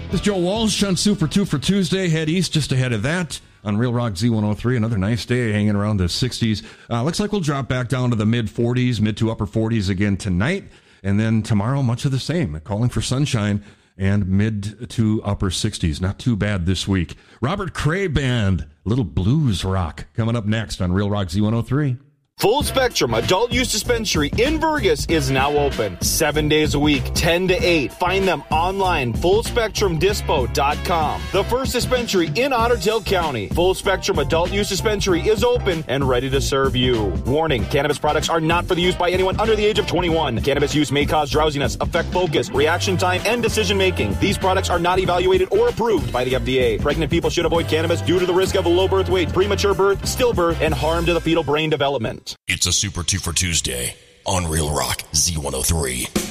This is Joe Walsh on Super 2 for Tuesday. Head east just ahead of that on Real Rock Z103. Another nice day hanging around the 60s. Looks like we'll drop back down to the mid-40s, mid to upper 40s again tonight. And then tomorrow, much of the same. Calling for sunshine and mid to upper 60s. Not too bad this week. Robert Cray Band, little blues rock, coming up next on Real Rock Z103. Full Spectrum Adult Use Dispensary in Burgess is now open 7 days a week, 10 to 8. Find them online, fullspectrumdispo.com. The first dispensary in Otter Tail County. Full Spectrum Adult Use Dispensary is open and ready to serve you. Warning, cannabis products are not for the use by anyone under the age of 21. Cannabis use may cause drowsiness, affect focus, reaction time, and decision making. These products are not evaluated or approved by the FDA. Pregnant people should avoid cannabis due to the risk of low birth weight, premature birth, stillbirth, and harm to the fetal brain development. It's a Super 2 for Tuesday on Real Rock Z103.